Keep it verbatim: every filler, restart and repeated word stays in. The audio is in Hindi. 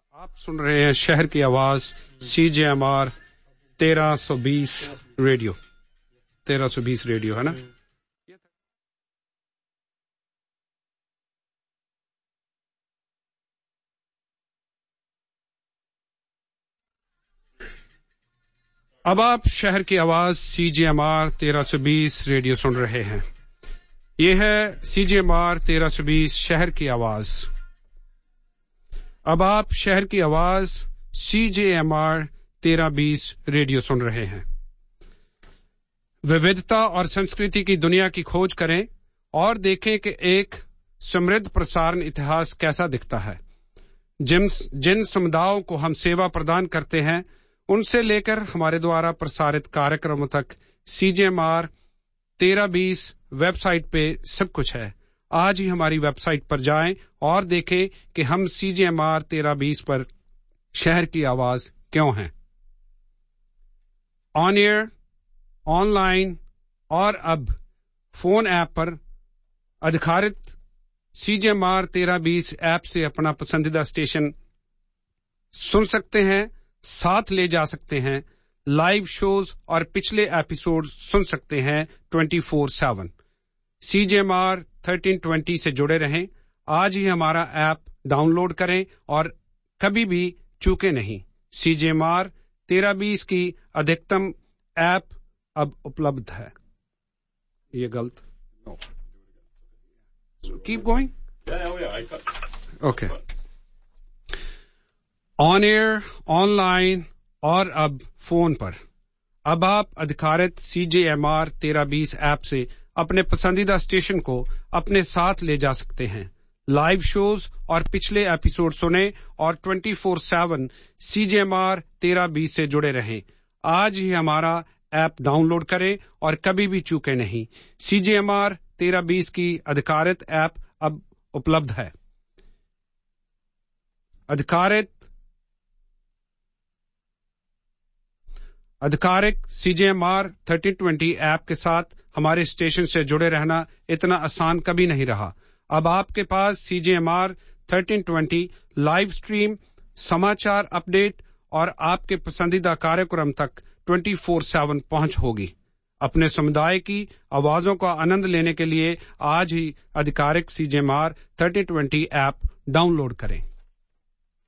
आप सुन रहे हैं शहर की आवाज सी जे एम आर तेरह सौ बीस रेडियो तेरह सौ बीस रेडियो है ना। अब आप शहर की आवाज सी जे एम आर तेरह सौ बीस रेडियो सुन रहे हैं। यह है सी जे एम आर तेरह सौ बीस शहर की आवाज। अब आप शहर की आवाज सी जे एम आर तेरह बीस रेडियो सुन रहे हैं। विविधता और संस्कृति की दुनिया की खोज करें और देखें कि एक समृद्ध प्रसारण इतिहास कैसा दिखता है। जिन जिन समुदायों को हम सेवा प्रदान करते हैं उनसे लेकर हमारे द्वारा प्रसारित कार्यक्रमों तक सी जे एम आर तेरह बीस वेबसाइट पे सब कुछ है। आज ही हमारी वेबसाइट पर जाएं और देखें कि हम सी जे एम आर तेरह बीस पर शहर की आवाज क्यों हैं। ऑन एयर, ऑनलाइन और अब फोन ऐप पर आधारित सी जे एम आर तेरह बीस ऐप से अपना पसंदीदा स्टेशन सुन सकते हैं, साथ ले जा सकते हैं, लाइव शोज और पिछले एपिसोड सुन सकते हैं ट्वेंटी फोर सेवन। सी जे एम आर थर्टीन ट्वेंटी से जुड़े रहें। आज ही हमारा ऐप डाउनलोड करें और कभी भी चूके नहीं। सी जे एम आर तेरह बीस की अधिकतम ऐप अब उपलब्ध है। ये गलत keep going okay. On air, online और अब फोन पर अब आप अधिकारित सी जे एम आर तेरह बीस ऐप से अपने पसंदीदा स्टेशन को अपने साथ ले जा सकते हैं। लाइव शोज और पिछले एपिसोड सुने और ट्वेंटी फोर सेवन सी जे एम आर तेरह बीस से जुड़े रहें। आज ही हमारा ऐप डाउनलोड करें और कभी भी चूके नहीं। सी जे एम आर तेरह बीस की अधिकारित ऐप अब उपलब्ध है। अधिकारित आधिकारिक सी जे M R thirteen twenty app के साथ हमारे स्टेशन से जुड़े रहना इतना आसान कभी नहीं रहा। अब आपके पास सी जे M R thirteen twenty live stream, समाचार अपडेट और आपके पसंदीदा कार्यक्रम तक ट्वेंटी फोर सेवन पहुंच होगी। अपने समुदाय की आवाजों का आनंद लेने के लिए आज ही आधिकारिक सी जे M R thirteen twenty app download करें।